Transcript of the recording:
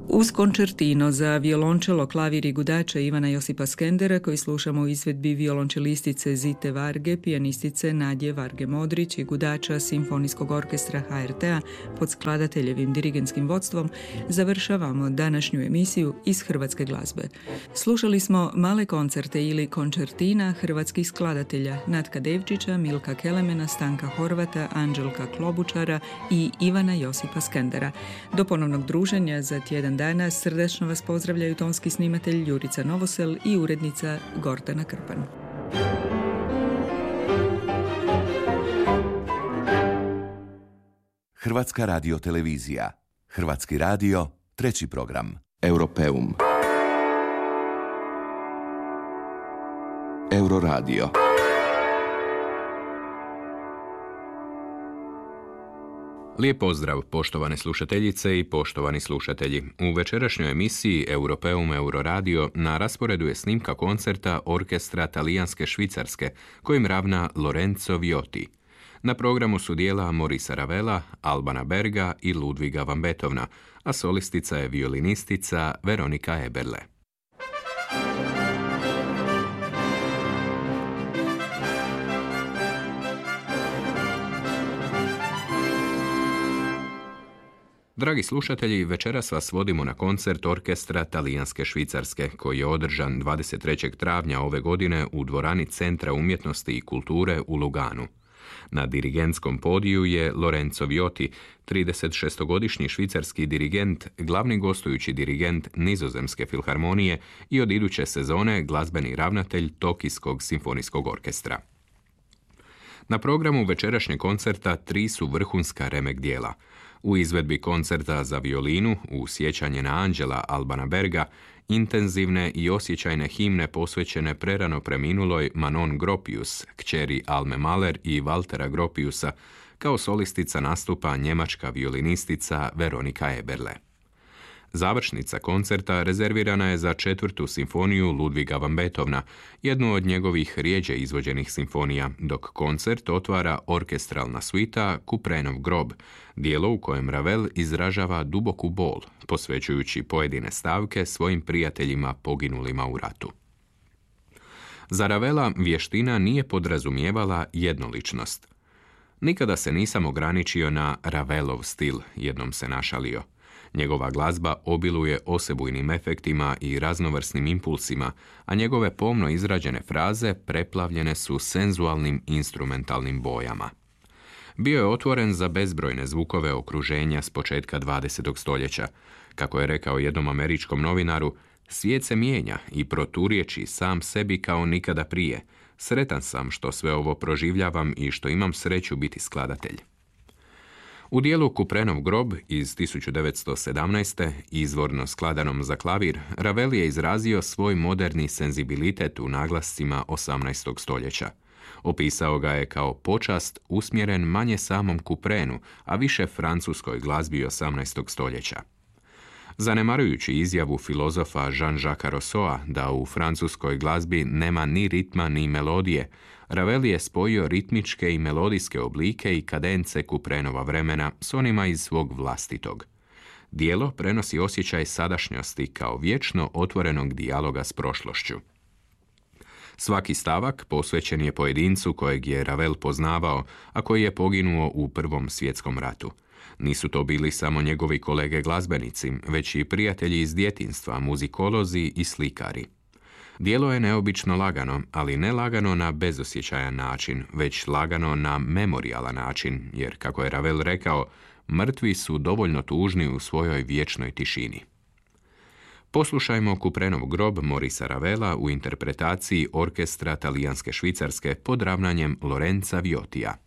Uz koncertino za violončelo, klavir i gudača Ivana Josipa Skendera, koji slušamo u izvedbi violončelistice Zite Varge, pijanistice Nadje Varge Modrić i gudača Simfonijskog orkestra HRT-a pod skladateljevim dirigentskim vodstvom, završavamo današnju emisiju iz hrvatske glazbe. Slušali smo male koncerte ili koncertina hrvatskih skladatelja Natka Devčića, Milka Kelemena, Stanka Horvata, Anđelka Klobučara i Ivana Josipa Skendera. Do ponovnog druženja za tjedan dana srdačno vas pozdravljaju tonski snimatelj Jurica Novosel i urednica Gordana Krpan. Hrvatska radiotelevizija. Hrvatski radio, 3. program. Europeum. Euroradio. Lijep pozdrav, poštovane slušateljice i poštovani slušatelji. U večerašnjoj emisiji Europeum Euroradio na rasporedu je snimka koncerta orkestra talijanske Švicarske, kojim ravna Lorenzo Viotti. Na programu su dijela Maurice Ravela, Albana Berga i Ludviga van Beethovena, a solistica je violinistica Veronika Eberle. Dragi slušatelji, večeras vas vodimo na koncert orkestra talijanske Švicarske, koji je održan 23. travnja ove godine u dvorani Centra umjetnosti i kulture u Luganu. Na dirigentskom podiju je Lorenzo Viotti, 36-godišnji švicarski dirigent, glavni gostujući dirigent Nizozemske filharmonije i od iduće sezone glazbeni ravnatelj Tokijskog simfonijskog orkestra. Na programu večerašnjeg koncerta 3 su vrhunska remek dijela. U izvedbi koncerta za violinu, u sjećanje na Anđela Albana Berga, intenzivne i osjećajne himne posvećene prerano preminuloj Manon Gropius, kćeri Alme Mahler i Waltera Gropiusa, kao solistica nastupa njemačka violinistica Veronika Eberle. Završnica koncerta rezervirana je za 4. simfoniju Ludviga van Beethovena, jednu od njegovih rjeđe izvođenih simfonija, dok koncert otvara orkestralna suita Kuprenov grob, dijelo u kojem Ravel izražava duboku bol, posvećujući pojedine stavke svojim prijateljima poginulima u ratu. Za Ravela vještina nije podrazumijevala jednoličnost. Nikada se nisam ograničio na Ravelov stil, jednom se našalio. Njegova glazba obiluje osebujnim efektima i raznovrsnim impulsima, a njegove pomno izrađene fraze preplavljene su senzualnim instrumentalnim bojama. Bio je otvoren za bezbrojne zvukove okruženja s početka 20. stoljeća. Kako je rekao jednom američkom novinaru, svijet se mijenja i proturječi sam sebi kao nikada prije. Sretan sam što sve ovo proživljavam i što imam sreću biti skladatelj. U dijelu Kuprenov grob iz 1917. izvorno skladanom za klavir, Ravel je izrazio svoj moderni senzibilitet u naglascima 18. stoljeća. Opisao ga je kao počast usmjeren manje samom Kuprenu, a više francuskoj glazbi 18. stoljeća. Zanemarujući izjavu filozofa Jean-Jacques Rousseaua da u francuskoj glazbi nema ni ritma ni melodije, Ravel je spojio ritmičke i melodijske oblike i kadence Kuprenova vremena s onima iz svog vlastitog. Dijelo prenosi osjećaj sadašnjosti kao vječno otvorenog dijaloga s prošlošću. Svaki stavak posvećen je pojedincu kojeg je Ravel poznavao, a koji je poginuo u Prvom svjetskom ratu. Nisu to bili samo njegovi kolege glazbenici, već i prijatelji iz djetinjstva, muzikolozi i slikari. Dijelo je neobično lagano, ali ne lagano na bezosjećajan način, već lagano na memorijalan način, jer, kako je Ravel rekao, mrtvi su dovoljno tužni u svojoj vječnoj tišini. Poslušajmo Kuprenov grob Maurice Ravela u interpretaciji orkestra talijanske Švicarske pod ravnanjem Lorenza Viottija.